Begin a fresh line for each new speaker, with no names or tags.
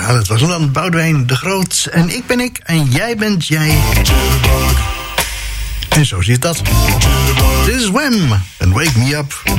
Ja, dat was dan Boudewijn de Groot. En ik ben ik en jij bent jij. En zo zit dat. This is Wham! And Wake Me Up.